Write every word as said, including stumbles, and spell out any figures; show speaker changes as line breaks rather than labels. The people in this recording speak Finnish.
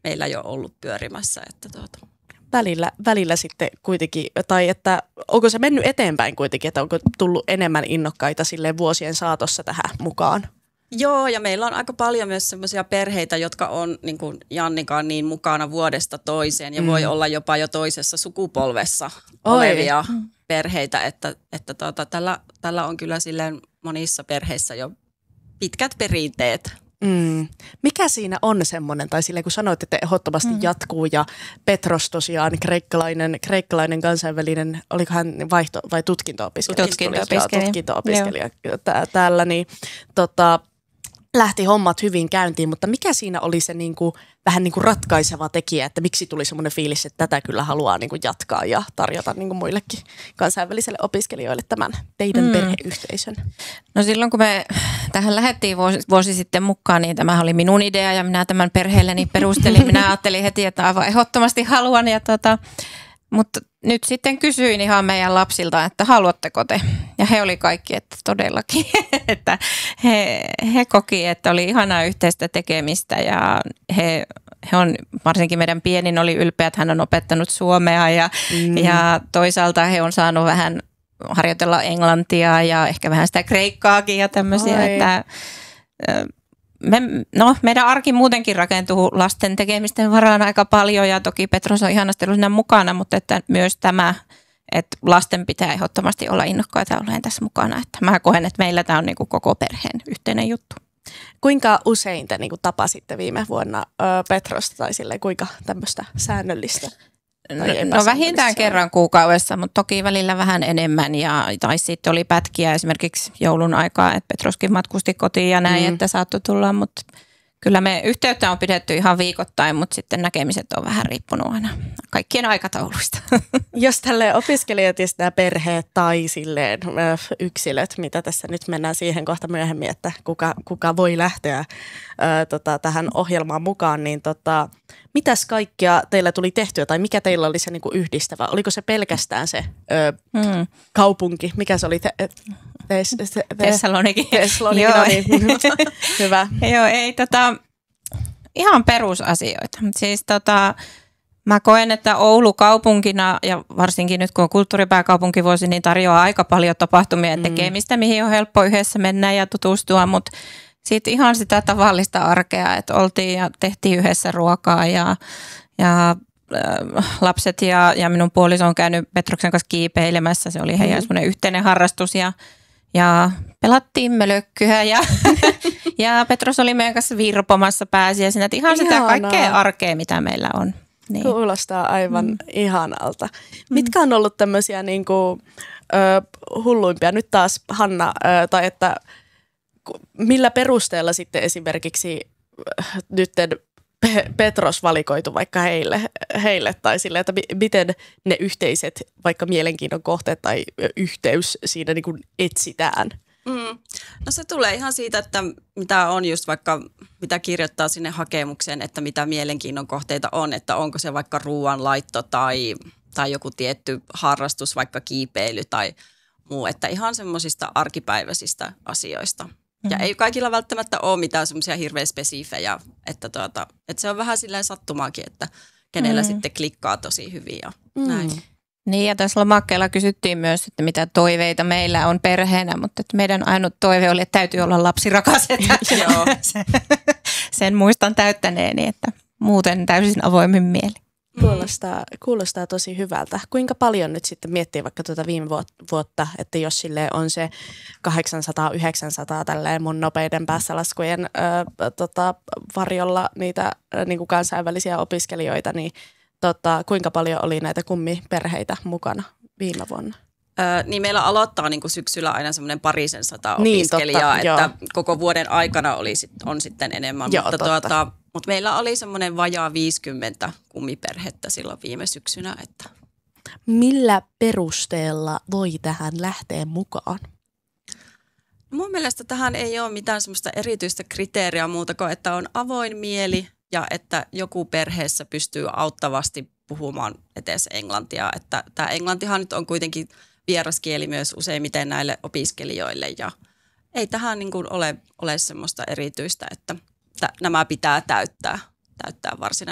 meillä jo ollut pyörimässä. Että tuota.
Välillä, välillä sitten kuitenkin, tai että onko se mennyt eteenpäin kuitenkin, että onko tullut enemmän innokkaita silleen vuosien saatossa tähän mukaan?
Joo, ja meillä on aika paljon myös semmoisia perheitä, jotka on niin kuin Jannikaan niin mukana vuodesta toiseen ja mm. voi olla jopa jo toisessa sukupolvessa Oi. olevia mm. perheitä, että, että tuota, tällä, tällä on kyllä silleen monissa perheissä jo pitkät perinteet.
Mm. Mikä siinä on semmoinen, tai silleen kun sanoit, että ehdottomasti mm. jatkuu ja Petros tosiaan kreikkalainen, kreikkalainen kansainvälinen, oliko hän vaihto- vai tutkinto-opiskelija?
Tutkinto-opiskelija.
Tutkinto-opiskelija tää, täällä, niin tota, lähti hommat hyvin käyntiin, mutta mikä siinä oli se niinku, vähän niinku ratkaiseva tekijä, että miksi tuli semmoinen fiilis, että tätä kyllä haluaa niinku jatkaa ja tarjota niinku muillekin kansainvälisille opiskelijoille tämän teidän mm. perheyhteisön?
No silloin kun me tähän lähdettiin vuosi, vuosi sitten mukaan, niin tämä oli minun idea ja minä tämän perheelleni perustelin. Minä ajattelin heti, että aivan ehdottomasti haluan, ja tota, mutta nyt sitten kysyin ihan meidän lapsilta, että haluatteko te? Ja he oli kaikki, että todellakin, että he, he koki, että oli ihanaa yhteistä tekemistä ja he, he on, varsinkin meidän pienin oli ylpeä, että hän on opettanut suomea ja, mm. ja toisaalta he on saanut vähän harjoitella englantia ja ehkä vähän sitä kreikkaakin ja tämmöisiä, Oi. että me, no, meidän arki muutenkin rakentuu lasten tekemisten varaan aika paljon ja toki Petros on ihanasti ollut siinä mukana, mutta että myös tämä, että lasten pitää ehdottomasti olla innokkaita olemaan tässä mukana. Että mä koen, että meillä tämä on niin kuin koko perheen yhteinen juttu.
Kuinka usein te niin kuin tapasitte viime vuonna ö, Petrosta tai silleen, kuinka tämmöistä säännöllistä?
No vähintään kerran kuukaudessa, mutta toki välillä vähän enemmän ja tai sitten oli pätkiä esimerkiksi joulun aikaa, että Petroskin matkusti kotiin ja näin, mm. että saattoi tulla, mutta kyllä me yhteyttä on pidetty ihan viikoittain, mutta sitten näkemiset on vähän riippunut aina kaikkien aikatauluista.
Jos tälleen opiskelijat ja sitä perheet tai silleen yksilöt, mitä tässä nyt mennään siihen kohta myöhemmin, että kuka, kuka voi lähteä ää, tota, tähän ohjelmaan mukaan, niin tota, mitäs kaikkea teillä tuli tehtyä tai mikä teillä oli se niinku yhdistävä? Oliko se pelkästään se ö, mm. kaupunki? Mikä se oli? Te, te, te, te,
Thessaloniki.
Thessaloniki, no niin. Hyvä.
Joo, ei tota, ihan perusasioita. Siis tota, mä koen, että Oulu kaupunkina ja varsinkin nyt kun on kulttuuripääkaupunkivuosi, niin tarjoaa aika paljon tapahtumia ja tekemistä, mm. mihin on helppo yhdessä mennä ja tutustua, mutta sitten ihan sitä tavallista arkea, että oltiin ja tehtiin yhdessä ruokaa ja, ja äh, lapset ja, ja minun puoliso on käynyt Petroksen kanssa kiipeilemässä. Se oli heidän mm-hmm. semmoinen yhteinen harrastus ja, ja pelattiin mölökkyä ja, ja Petros oli meidän kanssa virpomassa pääsiäisenä. Että ihan sitä kaikkea arkea, mitä meillä on.
Niin. Kuulostaa aivan mm. ihanalta. Mitkä on ollut tämmöisiä niin kuin, ö, hulluimpia? Nyt taas Hanna, ö, tai että millä perusteella sitten esimerkiksi nyt Petros valikoitu vaikka heille, heille tai sille, että miten ne yhteiset vaikka mielenkiinnon kohteet tai yhteys siinä niin kuin etsitään?
Mm. No se tulee ihan siitä, että mitä on just vaikka, mitä kirjoittaa sinne hakemukseen, että mitä mielenkiinnon kohteita on, että onko se vaikka ruoanlaitto tai, tai joku tietty harrastus, vaikka kiipeily tai muu, että ihan semmoisista arkipäiväisistä asioista. Mm-hmm. Ja ei kaikilla välttämättä ole mitään semmoisia hirveän spesifejä, että, tuota, että se on vähän silleen sattumaakin, että kenellä mm-hmm. sitten klikkaa tosi hyvin ja mm-hmm. näin.
Niin ja tässä lomakkeella kysyttiin myös, että mitä toiveita meillä on perheenä, mutta että meidän ainut toive oli, että täytyy olla lapsirakas. Joo. Sen muistan täyttäneeni, että muuten täysin avoimin mieli.
Kuulostaa, kuulostaa tosi hyvältä. Kuinka paljon nyt sitten miettii vaikka tuota viime vuotta, että jos sille on se kahdeksansataa yhdeksänsataa tälleen mun nopeiden päässälaskujen ö, tota, varjolla niitä ö, niin kuin kansainvälisiä opiskelijoita, niin tota, kuinka paljon oli näitä kummiperheitä mukana viime vuonna?
Öö, niin meillä aloittaa niin kuin syksyllä aina semmoinen parisen sata opiskelijaa, niin, totta, että joo. Koko vuoden aikana oli sit, on sitten enemmän, joo, mutta, tuota, mutta meillä oli semmoinen vajaa viisikymmentä kummiperhettä silloin viime syksynä. Että.
Millä perusteella voi tähän lähteä mukaan?
No mun mielestä tähän ei ole mitään semmoista erityistä kriteeriä muuta kuin, että on avoin mieli ja että joku perheessä pystyy auttavasti puhumaan edes englantia. Että tämä englantihan nyt on kuitenkin vieraskieli myös useimmiten näille opiskelijoille ja ei tähän niin kuin ole, ole semmoista erityistä, että t- nämä pitää täyttää, täyttää varsina-